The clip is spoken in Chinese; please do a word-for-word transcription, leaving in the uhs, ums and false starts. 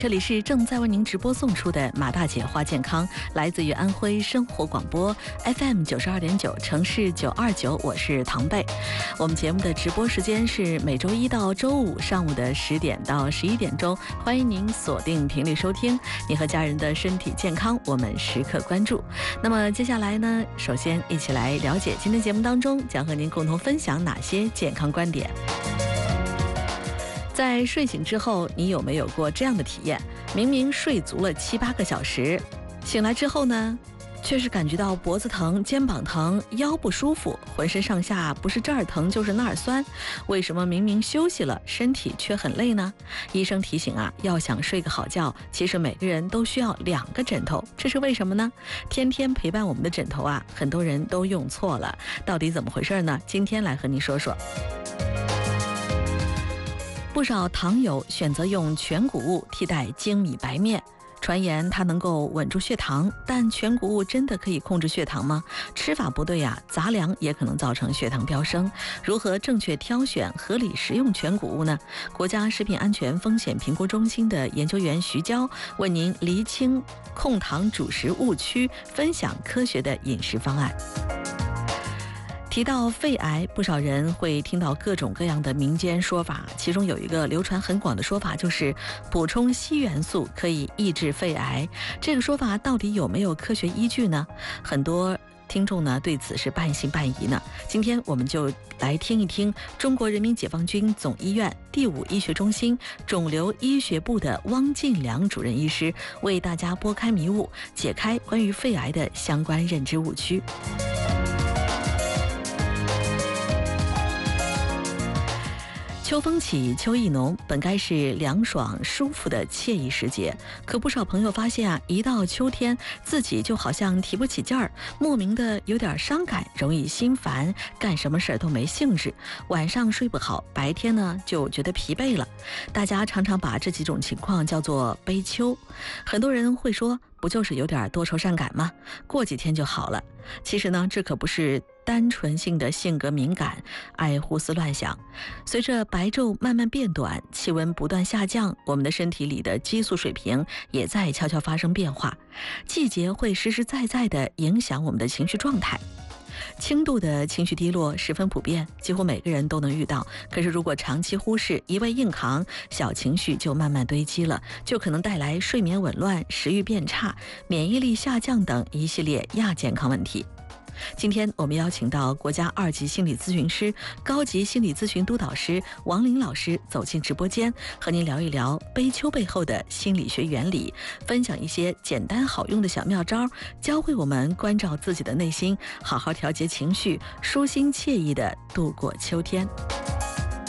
这里是正在为您直播送出的马大姐话健康，来自于安徽生活广播 F M 九十二点九城市九二九，我是唐贝。我们节目的直播时间是每周一到周五上午的十点到十一点钟，欢迎您锁定频率收听。你和家人的身体健康，我们时刻关注。那么接下来呢，首先一起来了解今天节目当中将和您共同分享哪些健康观点。在睡醒之后，你有没有过这样的体验？明明睡足了七八个小时，醒来之后呢，却是感觉到脖子疼、肩膀疼、腰不舒服，浑身上下不是这儿疼就是那儿酸。为什么明明休息了，身体却很累呢？医生提醒啊，要想睡个好觉，其实每个人都需要两个枕头，这是为什么呢？天天陪伴我们的枕头啊，很多人都用错了，到底怎么回事呢？今天来和您说说。不少糖友选择用全谷物替代精米白面，传言它能够稳住血糖，但全谷物真的可以控制血糖吗？吃法不对呀、啊，杂粮也可能造成血糖飙升。如何正确挑选、合理食用全谷物呢？国家食品安全风险评估中心的研究员徐娇为您厘清控糖主食误区，分享科学的饮食方案。提到肺癌，不少人会听到各种各样的民间说法，其中有一个流传很广的说法，就是补充硒元素可以抑制肺癌。这个说法到底有没有科学依据呢？很多听众呢对此是半信半疑呢。今天我们就来听一听中国人民解放军总医院第五医学中心肿瘤医学部的汪进良主任医师为大家拨开迷雾，解开关于肺癌的相关认知误区。秋风起，秋意浓，本该是凉爽舒服的惬意时节，可不少朋友发现啊，一到秋天，自己就好像提不起劲儿，莫名的有点伤感，容易心烦，干什么事儿都没兴致，晚上睡不好，白天呢就觉得疲惫了。大家常常把这几种情况叫做悲秋。很多人会说，不就是有点多愁善感吗？过几天就好了。其实呢，这可不是单纯性的性格敏感，爱胡思乱想。随着白昼慢慢变短，气温不断下降，我们的身体里的激素水平也在悄悄发生变化。季节会实实在在地影响我们的情绪状态。轻度的情绪低落十分普遍，几乎每个人都能遇到。可是如果长期忽视，一味硬扛，小情绪就慢慢堆积了，就可能带来睡眠紊乱、食欲变差、免疫力下降等一系列亚健康问题。今天我们邀请到国家二级心理咨询师、高级心理咨询督导师王林老师走进直播间，和您聊一聊悲秋背后的心理学原理，分享一些简单好用的小妙招，教会我们关照自己的内心，好好调节情绪，舒心惬意地度过秋天。